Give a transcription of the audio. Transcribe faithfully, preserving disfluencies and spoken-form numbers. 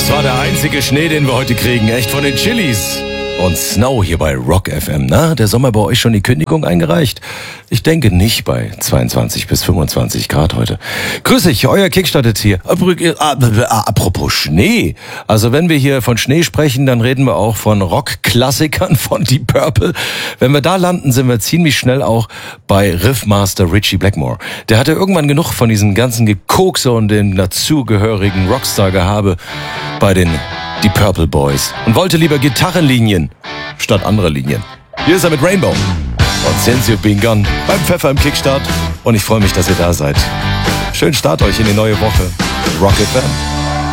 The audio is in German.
Das war der einzige Schnee, den wir heute kriegen. Echt von den Chilis. Und Snow hier bei Rock F M. Na, der Sommer bei euch schon die Kündigung eingereicht? Ich denke nicht bei zweiundzwanzig bis fünfundzwanzig Grad heute. Grüß dich, euer Kickstartet hier. Apropos Schnee. Also wenn wir hier von Schnee sprechen, dann reden wir auch von Rockklassikern von Deep Purple. Wenn wir da landen, sind wir ziemlich schnell auch bei Riffmaster Ritchie Blackmore. Der hatte irgendwann genug von diesem ganzen Gekokse und dem dazugehörigen Rockstar-Gehabe bei den Deep Purple Boys und wollte lieber Gitarrenlinien statt anderer Linien. Hier ist er mit Rainbow und Since You've Been Gone beim Pfeffer im Kickstart und ich freue mich, dass ihr da seid. Schönen Start euch in die neue Woche. Rock F M.